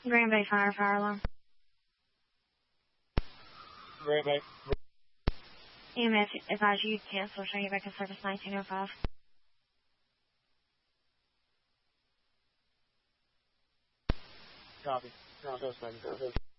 Green Bay Fire Alarm. Green Bay. EMS advise you cancel, showing you back in service 1905. Copy.